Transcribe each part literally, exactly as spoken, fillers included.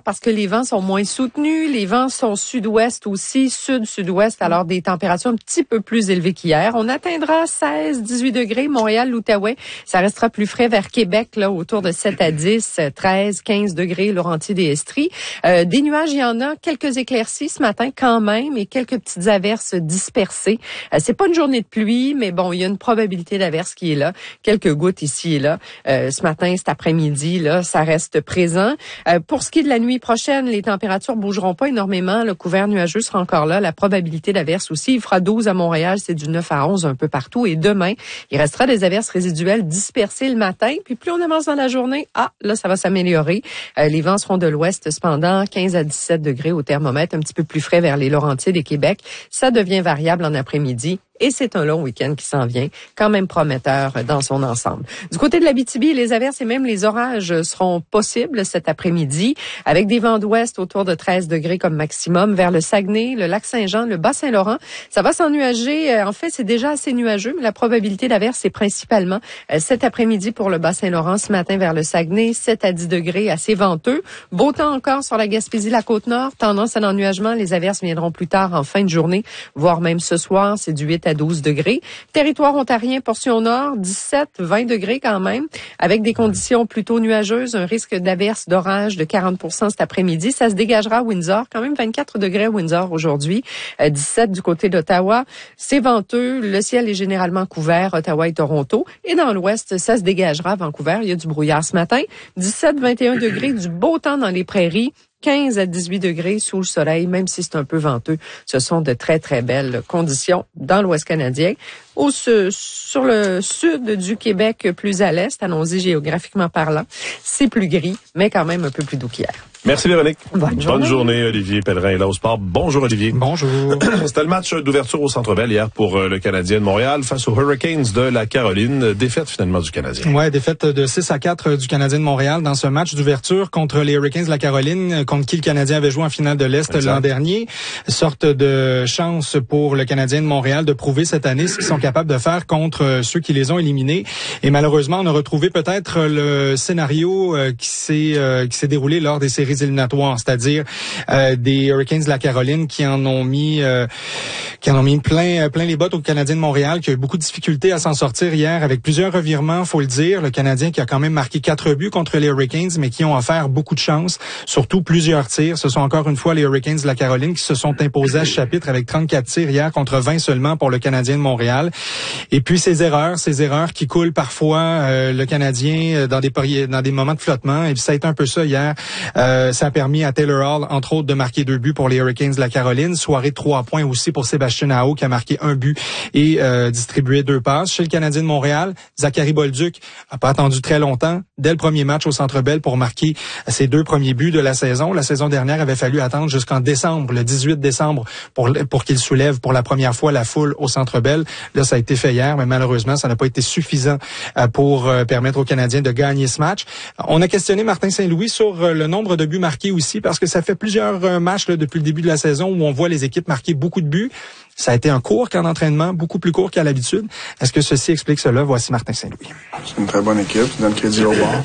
parce que les vents sont moins soutenus. Les vents sont sud-ouest aussi, sud-sud-ouest, alors des températures un petit peu plus élevées qu'hier. On atteindra seize, dix-huit degrés. Montréal, l'Outaouais, ça restera plus frais vers Québec, là, autour de sept à dix, treize, quinze degrés, Laurentides et Estrie. Euh, des nuages, il y en a. Quelques éclaircies ce matin quand même et quelques petites averses dispersées. Euh, c'est pas une journée de pluie, mais bon, il y a une probabilité d'averse qui est là. Quelques gouttes ici et là. Euh, ce matin, cet après-midi, là, ça reste présent. Euh, pour ce qui est de la nuit prochaine, les températures bougeront pas énormément. Le couvert nuageux sera encore là. La probabilité d'averse aussi. Il fera douze à Montréal, c'est du neuf à onze un peu partout. Et demain, il restera des averses résiduelles dispersées le matin. Puis plus on avance dans la journée, ah, là, ça va s'améliorer. Euh, les vents seront de l'ouest cependant, quinze à dix-sept degrés au thermomètre, un petit peu plus frais vers les Laurentides et Québec. Ça devient variable en après-midi. Et c'est un long week-end qui s'en vient, quand même prometteur dans son ensemble. Du côté de l'Abitibi, les averses et même les orages seront possibles cet après-midi, avec des vents d'ouest autour de treize degrés comme maximum. Vers le Saguenay, le lac Saint-Jean, le Bas-Saint-Laurent, ça va s'ennuager. En fait, c'est déjà assez nuageux, mais la probabilité d'averse, c'est principalement cet après-midi pour le Bas-Saint-Laurent. Ce matin, vers le Saguenay, sept à dix degrés, assez venteux. Beau temps encore sur la Gaspésie, la Côte-Nord. Tendance à l'ennuagement. Les averses viendront plus tard en fin de journée, voire même ce soir. C'est du huit à douze degrés. Territoire ontarien, portion nord, dix-sept, vingt degrés quand même, avec des conditions plutôt nuageuses, un risque d'averse, d'orage de quarante pour cent cet après-midi. Ça se dégagera à Windsor, quand même vingt-quatre degrés à Windsor aujourd'hui, euh, dix-sept du côté d'Ottawa. C'est venteux, le ciel est généralement couvert, Ottawa et Toronto. Et dans l'ouest, ça se dégagera à Vancouver. Il y a du brouillard ce matin. dix-sept, vingt et un degrés, du beau temps dans les prairies. quinze à dix-huit degrés sous le soleil, même si c'est un peu venteux. Ce sont de très, très belles conditions dans l'Ouest canadien. Au sur le sud du Québec, plus à l'est, allons-y géographiquement parlant, c'est plus gris, mais quand même un peu plus doux qu'hier. Merci Véronique. Bonne journée. Bonne journée, Olivier Pellerin est là au sport. Bonjour Olivier. Bonjour. C'était le match d'ouverture au Centre Bell hier pour le Canadien de Montréal face aux Hurricanes de la Caroline. Défaite finalement du Canadien. Ouais, défaite de six à quatre du Canadien de Montréal dans ce match d'ouverture contre les Hurricanes de la Caroline, contre qui le Canadien avait joué en finale de l'Est exact. L'an dernier. Sorte de chance pour le Canadien de Montréal de prouver cette année ce qu'ils sont capables de faire contre ceux qui les ont éliminés. Et malheureusement, on a retrouvé peut-être le scénario qui s'est qui s'est déroulé lors des séries éliminatoires, c'est-à-dire euh, des Hurricanes de la Caroline qui en ont mis euh, qui en ont mis plein plein les bottes au Canadien de Montréal, qui a eu beaucoup de difficultés à s'en sortir hier avec plusieurs revirements, faut le dire. Le Canadien qui a quand même marqué quatre buts contre les Hurricanes, mais qui ont offert beaucoup de chance, surtout plusieurs tirs. Ce sont encore une fois les Hurricanes de la Caroline qui se sont imposés à ce chapitre avec trente-quatre tirs hier contre vingt seulement pour le Canadien de Montréal. Et puis ces erreurs, ces erreurs qui coulent parfois euh, le Canadien dans des dans des moments de flottement. Et puis ça a été un peu ça hier. Euh, ça a permis à Taylor Hall, entre autres, de marquer deux buts pour les Hurricanes de la Caroline. Soirée de trois points aussi pour Sébastien Aho, qui a marqué un but et euh, distribué deux passes. Chez le Canadien de Montréal, Zachary Bolduc a pas attendu très longtemps, dès le premier match au Centre Bell, pour marquer ses deux premiers buts de la saison. La saison dernière avait fallu attendre jusqu'en décembre, le dix-huit décembre, pour pour qu'il soulève pour la première fois la foule au Centre Bell. Là, ça a été fait hier, mais malheureusement, ça n'a pas été suffisant euh, pour euh, permettre aux Canadiens de gagner ce match. On a questionné Martin Saint-Louis sur euh, le nombre de buts marqués aussi, parce que ça fait plusieurs euh, matchs là, depuis le début de la saison où on voit les équipes marquer beaucoup de buts. Ça a été un court camp d'entraînement, beaucoup plus court qu'à l'habitude. Est-ce que ceci explique cela? Voici Martin Saint-Louis. C'est une très bonne équipe, tu donnes crédit au bord.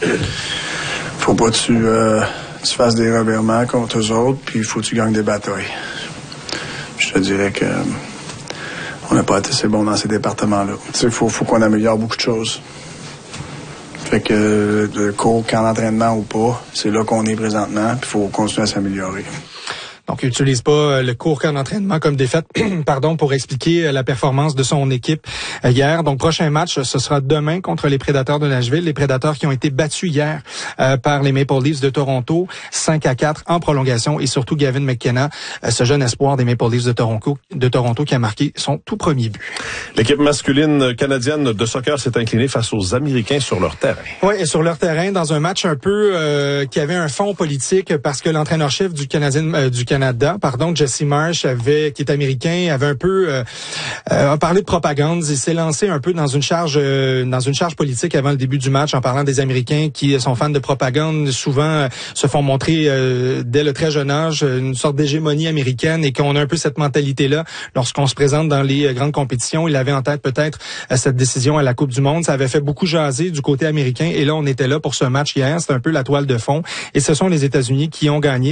Faut pas que tu, euh, tu fasses des revirements contre eux autres, puis il faut que tu gagnes des batailles. Je te dirais que euh, on n'a pas été assez bon dans ces départements-là. Tu sais, faut, faut qu'on améliore beaucoup de choses. Fait que le court camp d'entraînement ou pas, c'est là qu'on est présentement, puis il faut continuer à s'améliorer. Donc, il n'utilise pas le court camp d'entraînement comme défaite, pardon, pour expliquer la performance de son équipe hier. Donc, prochain match, ce sera demain contre les Prédateurs de Nashville. Les Prédateurs qui ont été battus hier euh, par les Maple Leafs de Toronto, cinq à quatre en prolongation. Et surtout, Gavin McKenna, euh, ce jeune espoir des Maple Leafs de Toronto, de Toronto qui a marqué son tout premier but. L'équipe masculine canadienne de soccer s'est inclinée face aux Américains sur leur terrain. Oui, et sur leur terrain, dans un match un peu euh, qui avait un fond politique, parce que l'entraîneur-chef du Canadien, euh, du Canada, pardon, Jesse Marsh, avait, qui est américain, avait un peu euh, euh, a parlé de propagande. Il s'est lancé un peu dans une charge euh, dans une charge politique avant le début du match en parlant des Américains qui sont fans de propagande, souvent euh, se font montrer euh, dès le très jeune âge une sorte d'hégémonie américaine, et qu'on a un peu cette mentalité-là lorsqu'on se présente dans les euh, grandes compétitions. Il avait en tête peut-être euh, cette décision à la Coupe du Monde. Ça avait fait beaucoup jaser du côté américain, et là on était là pour ce match hier. C'était un peu la toile de fond, et ce sont les États-Unis qui ont gagné.